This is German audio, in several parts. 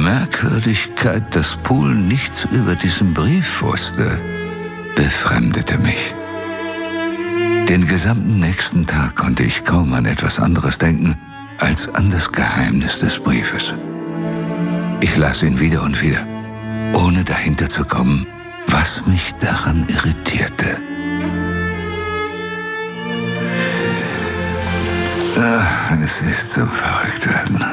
Merkwürdigkeit, dass Poole nichts über diesen Brief wusste, befremdete mich. Den gesamten nächsten Tag konnte ich kaum an etwas anderes denken als an das Geheimnis des Briefes. Ich las ihn wieder und wieder, ohne dahinter zu kommen, was mich daran irritierte. Es ist zum Verrücktwerden.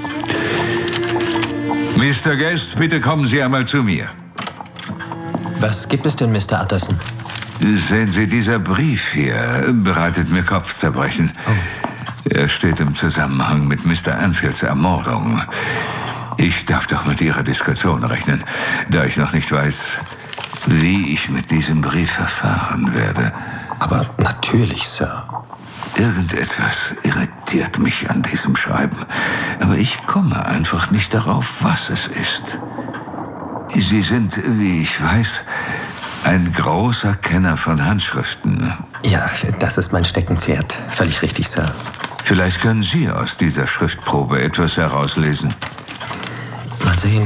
Mr. Guest, bitte kommen Sie einmal zu mir. Was gibt es denn, Mr. Utterson? Sehen Sie, dieser Brief hier bereitet mir Kopfzerbrechen. Er steht im Zusammenhang mit Mr. Anfields Ermordung. Ich darf doch mit Ihrer Diskretion rechnen, da ich noch nicht weiß, wie ich mit diesem Brief verfahren werde. Aber natürlich, Sir. Irgendetwas irritiert mich an diesem Schreiben, aber ich komme einfach nicht darauf, was es ist. Sie sind, wie ich weiß, ein großer Kenner von Handschriften. Ja, das ist mein Steckenpferd. Völlig richtig, Sir. Vielleicht können Sie aus dieser Schriftprobe etwas herauslesen. Mal sehen.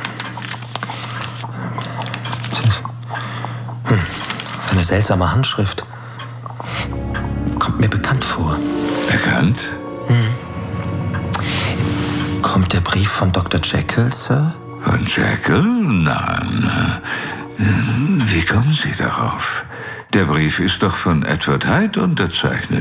Eine seltsame Handschrift. Kommt mir bekannt vor. Bekannt? Kommt der Brief von Dr. Jekyll, Sir? Von Jekyll? Nein. Wie kommen Sie darauf? Der Brief ist doch von Edward Hyde unterzeichnet.